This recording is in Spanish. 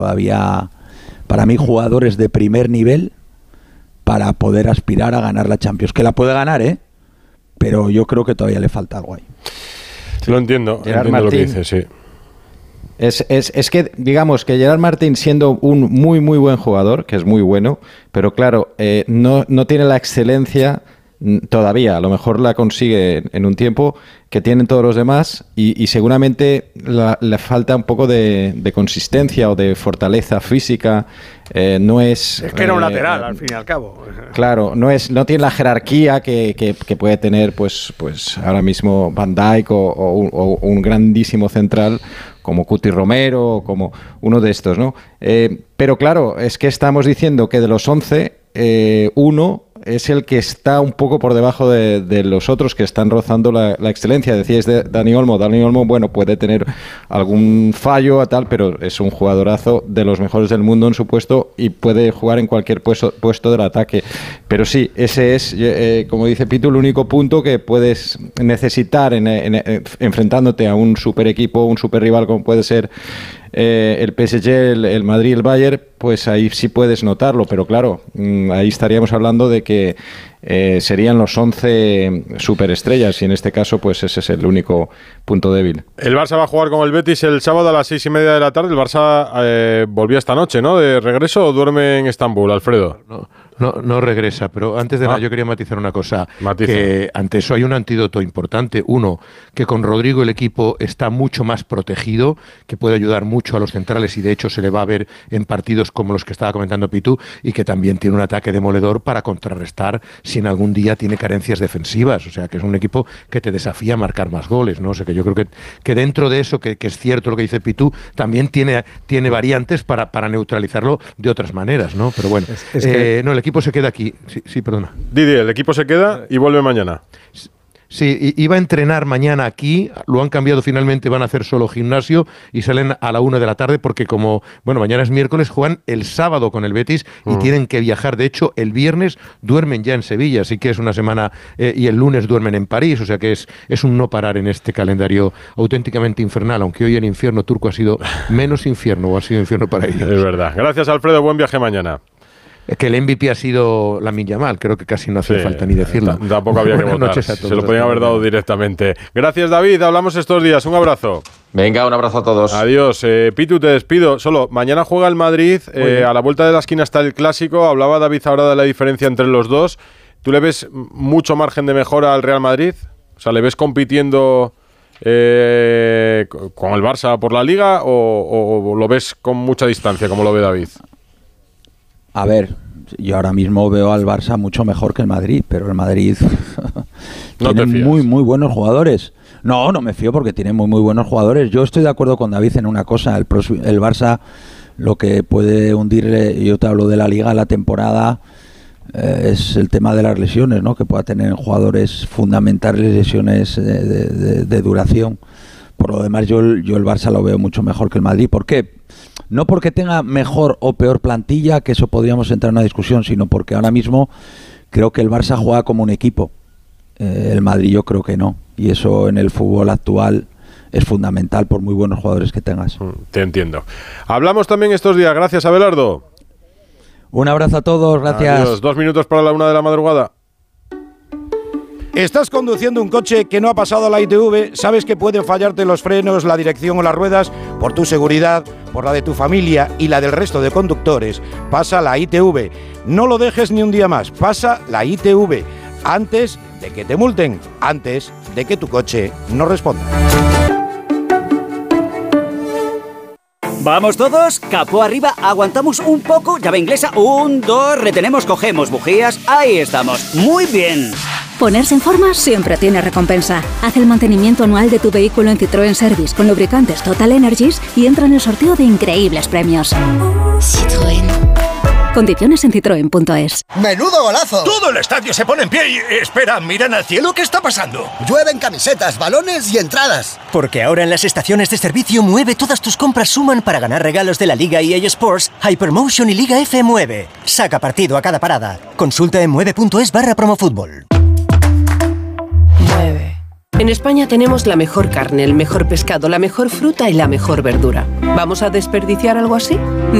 todavía, para mí, jugadores de primer nivel para poder aspirar a ganar la Champions. Que la puede ganar, pero yo creo que todavía le falta algo ahí. Lo entiendo, entiendo lo que dices, sí. Es que, digamos, que Gerard Martín, siendo un muy, muy buen jugador, que es muy bueno, pero claro, no tiene la excelencia todavía. A lo mejor la consigue en un tiempo que tienen todos los demás y seguramente le falta un poco de consistencia o de fortaleza física. No es que era un lateral, al fin y al cabo. Claro, no tiene la jerarquía que puede tener pues ahora mismo Van Dijk o un grandísimo central como Cuti Romero o como uno de estos, ¿no? Pero claro, es que estamos diciendo que de los 11, uno es el que está un poco por debajo de los otros que están rozando la excelencia. Decíais de Dani Olmo. Dani Olmo, bueno, puede tener algún fallo a tal, pero es un jugadorazo de los mejores del mundo en su puesto y puede jugar en cualquier puesto del ataque. Pero sí, ese es, como dice Pitu, el único punto que puedes necesitar enfrentándote a un super equipo, un super rival como puede ser el PSG, el Madrid, el Bayern, pues ahí sí puedes notarlo, pero claro, ahí estaríamos hablando de que serían los 11 superestrellas y en este caso pues ese es el único punto débil. El Barça va a jugar con el Betis el sábado a las 6:30 de la tarde. El Barça volvió esta noche, ¿no? ¿De regreso o duerme en Estambul, Alfredo? No regresa, pero antes de nada yo quería matizar una cosa. Que ante eso hay un antídoto importante. Uno, que con Rodrigo el equipo está mucho más protegido, que puede ayudar mucho a los centrales y de hecho se le va a ver en partidos como los que estaba comentando Pitu, y que también tiene un ataque demoledor para contrarrestar si en algún día tiene carencias defensivas. O sea, que es un equipo que te desafía a marcar más goles, ¿no? O sea, que yo creo que dentro de eso, que es cierto lo que dice Pitu, también tiene variantes para neutralizarlo de otras maneras, ¿no? Pero bueno, no, el equipo se queda aquí. Sí, perdona. Didi, el equipo se queda y vuelve mañana. Sí, iba a entrenar mañana aquí, lo han cambiado finalmente, van a hacer solo gimnasio y salen a la 1 de la tarde porque como, bueno, mañana es miércoles, juegan el sábado con el Betis y tienen que viajar. De hecho, el viernes duermen ya en Sevilla, así que es una semana, y el lunes duermen en París, o sea que es un no parar en este calendario auténticamente infernal, aunque hoy el infierno turco ha sido menos infierno, o ha sido infierno para ellos. Es verdad. Gracias, Alfredo, buen viaje mañana. Que el MVP ha sido Lamine Yamal, creo que casi no hace falta ni decirlo. Tampoco había que votar, se lo podían haber dado directamente. Gracias, David, hablamos estos días, un abrazo. Venga, un abrazo a todos. Adiós. Pitu, te despido. Solo, mañana juega el Madrid, a la vuelta de la esquina está el Clásico, hablaba David ahora de la diferencia entre los dos. ¿Tú le ves mucho margen de mejora al Real Madrid? O sea, ¿le ves compitiendo con el Barça por la Liga o lo ves con mucha distancia, como lo ve David? A ver, yo ahora mismo veo al Barça mucho mejor que el Madrid, pero el Madrid tiene muy, muy buenos jugadores. No me fío porque tiene muy, muy buenos jugadores. Yo estoy de acuerdo con David en una cosa. El Barça, lo que puede hundirle, yo te hablo de la Liga, la temporada, es el tema de las lesiones, ¿no? Que pueda tener jugadores fundamentales, lesiones de duración. Por lo demás, yo el Barça lo veo mucho mejor que el Madrid. ¿Por qué? No porque tenga mejor o peor plantilla, que eso podríamos entrar en una discusión, sino porque ahora mismo creo que el Barça juega como un equipo. El Madrid yo creo que no. Y eso en el fútbol actual es fundamental por muy buenos jugadores que tengas. Te entiendo. Hablamos también estos días. Gracias, Abelardo. Un abrazo a todos. Gracias. Adiós. 2 minutos para la 1 de la madrugada. ¿Estás conduciendo un coche que no ha pasado la ITV? ¿Sabes que pueden fallarte los frenos, la dirección o las ruedas? Por tu seguridad, por la de tu familia y la del resto de conductores, pasa la ITV. No lo dejes ni un día más, pasa la ITV. Antes de que te multen, antes de que tu coche no responda. ¿Vamos todos? Capó arriba, aguantamos un poco, llave inglesa, 1, 2, retenemos, cogemos bujías, ahí estamos, muy bien. Ponerse en forma siempre tiene recompensa. Haz el mantenimiento anual de tu vehículo en Citroën Service con lubricantes Total Energies y entra en el sorteo de increíbles premios. Citroën. Condiciones en citroen.es. ¡Menudo golazo! Todo el estadio se pone en pie y... Espera, miran al cielo, ¿qué está pasando? Llueven camisetas, balones y entradas. Porque ahora en las estaciones de servicio Mueve todas tus compras suman para ganar regalos de la Liga EA Sports, Hypermotion y Liga F Mueve. Saca partido a cada parada. Consulta en mueve.es/promofútbol. En España tenemos la mejor carne, el mejor pescado, la mejor fruta y la mejor verdura. ¿Vamos a desperdiciar algo así?